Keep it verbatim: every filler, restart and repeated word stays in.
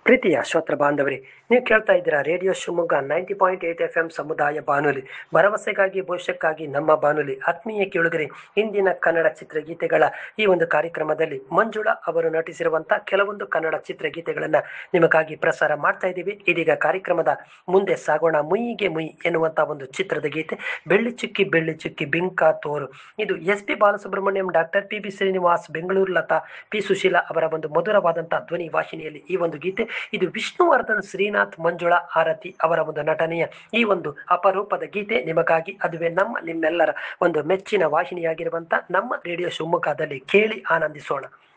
ಪ್ರೀತಿಯ ಶ್ರೋತೃ ಬಾಂಧವರೇ, ನೀವು ಕೇಳ್ತಾ ಇದ್ದೀರಾ radio Shivamogga ninety point eight F M ಸಮುದಾಯ ಬಾನುಲಿ, ಭರವಸೆಗಾಗಿ ಭವಿಷ್ಯಕ್ಕಾಗಿ ನಮ್ಮ ಬಾನುಲಿ. ಆತ್ಮೀಯ ಕೇಳುಗರೆ, ಇಂದಿನ ಕನ್ನಡ ಚಿತ್ರಗೀತೆಗಳ ಈ ಒಂದು ಕಾರ್ಯಕ್ರಮದಲ್ಲಿ ಮಂಜುಳಾ ಅವರು ನಟಿಸಿರುವಂತಹ ಕೆಲವೊಂದು ಕನ್ನಡ ಚಿತ್ರಗೀತೆಗಳನ್ನ ನಿಮಗಾಗಿ ಪ್ರಸಾರ ಮಾಡ್ತಾ ಇದ್ದೀವಿ. ಇದೀಗ ಕಾರ್ಯಕ್ರಮದ ಮುಂದೆ ಸಾಗೋಣ. ಮುಯಿಗೆ ಮುಯಿ ಎನ್ನುವಂತಹ ಒಂದು ಚಿತ್ರದ ಗೀತೆ, ಬೆಳ್ಳಿ ಚುಕ್ಕಿ ಬೆಳ್ಳಿ ಚುಕ್ಕಿ ಬಿಂಕ ತೋರು. ಇದು S P Balasubrahmanyam, doctor P B Srinivas, Bengaluru Lata, P Sushila ಅವರ ಒಂದು ಮಧುರವಾದಂತಹ ಧ್ವನಿ ವಾಹಿನಿಯಲ್ಲಿ ಈ ಒಂದು ಗೀತೆ. ಇದು ವಿಷ್ಣುವರ್ಧನ್, ಶ್ರೀನಾಥ್, ಮಂಜುಳಾ ಆರತಿ ಅವರ ಒಂದು ನಟನೆಯ ಈ ಒಂದು ಅಪರೂಪದ ಗೀತೆ ನಿಮಗಾಗಿ. ಅದುವೇ ನಮ್ಮ ನಿಮ್ಮೆಲ್ಲರ ಒಂದು ಮೆಚ್ಚಿನ ವಾಹಿನಿಯಾಗಿರುವಂತ ನಮ್ಮ ರೇಡಿಯೋ ಶಿವಮೊಗ್ಗದಲ್ಲಿ ಕೇಳಿ ಆನಂದಿಸೋಣ.